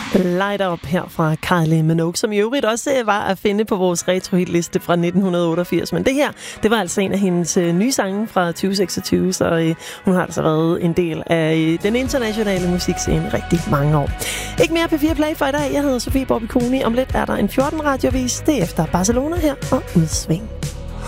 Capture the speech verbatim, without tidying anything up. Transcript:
Light Up her fra Kylie Minogue, som i øvrigt også var at finde på vores retro-hitliste fra nitten otteogfirs. Men det her, det var altså en af hendes øh, nye sange fra tyve seksogtyve, så øh, hun har altså været en del af øh, den internationale musikscene rigtig mange år. Ikke mere P fire Play for i dag. Jeg hedder Sofie Bobby Koni. Om lidt er der en fjorten radiovis. Det er efter Barcelona her og Udsving.